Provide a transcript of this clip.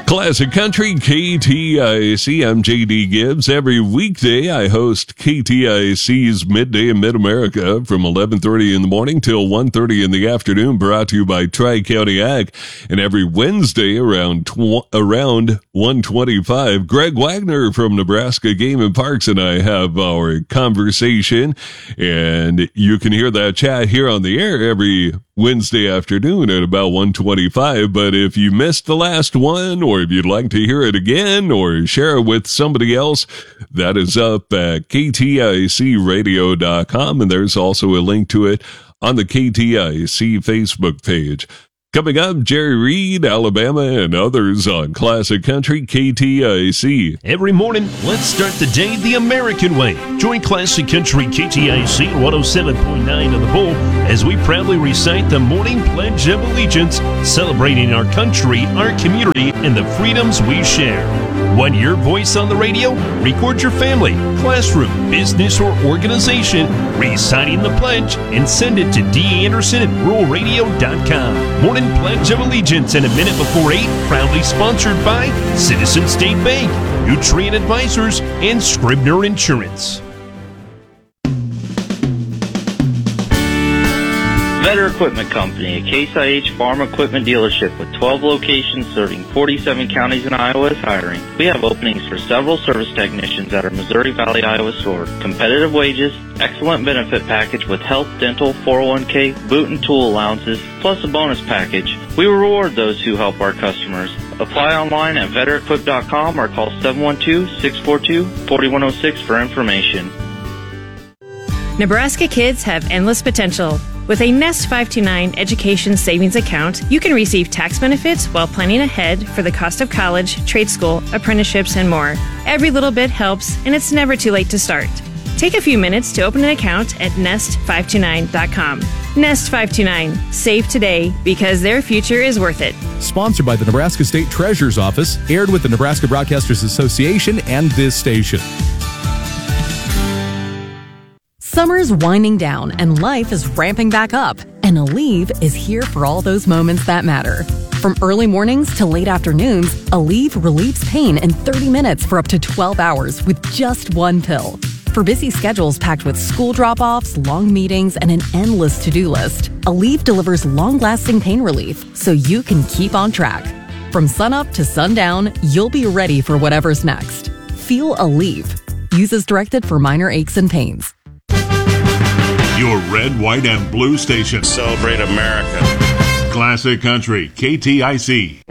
Classic Country, KTIC. I'm JD Gibbs. Every weekday, I host KTIC's Midday in Mid-America from 11:30 in the morning till 1:30 in the afternoon, brought to you by Tri-County Ag. And every Wednesday around 1:25, Greg Wagner from Nebraska Game and Parks and I have our conversation. And you can hear that chat here on the air every Wednesday afternoon at about 1:25. But if you missed the last one, or if you'd like to hear it again or share it with somebody else, that is up at kticradio.com. And there's also a link to it on the KTIC Facebook page. Coming up, Jerry Reed, Alabama, and others on Classic Country, KTIC. Every morning, let's start the day the American way. Join Classic Country KTIC 107.9 on the Bull as we proudly recite the morning Pledge of Allegiance, celebrating our country, our community, and the freedoms we share. Want your voice on the radio? Record your family, classroom, business, or organization reciting the pledge and send it to D. Anderson at ruralradio.com. Morning Pledge of Allegiance and a minute before 8, proudly sponsored by Citizen State Bank, Nutrient Advisors, and Scribner Insurance. Vetter Equipment Company, a Case IH farm equipment dealership with 12 locations serving 47 counties in Iowa, is hiring. We have openings for several service technicians at our Missouri Valley, Iowa store. Competitive wages, excellent benefit package with health, dental, 401k, boot and tool allowances, plus a bonus package. We reward those who help our customers. Apply online at vetterequip.com or call 712-642-4106 for information. Nebraska kids have endless potential. With a Nest 529 education savings account, you can receive tax benefits while planning ahead for the cost of college, trade school, apprenticeships, and more. Every little bit helps, and it's never too late to start. Take a few minutes to open an account at nest529.com. Nest 529. Save today because their future is worth it. Sponsored by the Nebraska State Treasurer's Office, aired with the Nebraska Broadcasters Association and this station. Summer's winding down and life is ramping back up, and Aleve is here for all those moments that matter. From early mornings to late afternoons, Aleve relieves pain in 30 minutes for up to 12 hours with just one pill. For busy schedules packed with school drop-offs, long meetings, and an endless to-do list, Aleve delivers long-lasting pain relief so you can keep on track. From sunup to sundown, you'll be ready for whatever's next. Feel Aleve. Use as directed for minor aches and pains. Your red, white, and blue station. Celebrate America. Classic Country, KTIC.